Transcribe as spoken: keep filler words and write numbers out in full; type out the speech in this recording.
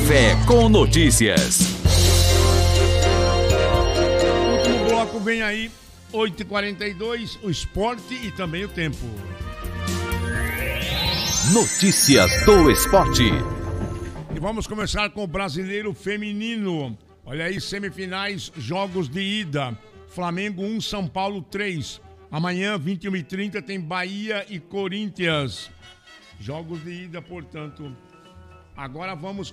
Café com Notícias. O último bloco vem aí, oito e quarenta e dois, o esporte e também o tempo. Notícias do esporte. E vamos começar com o brasileiro feminino. Olha aí, semifinais, jogos de ida. Flamengo um, São Paulo três. Amanhã, vinte e uma e trinta, tem Bahia e Corinthians. Jogos de ida, portanto. Agora vamos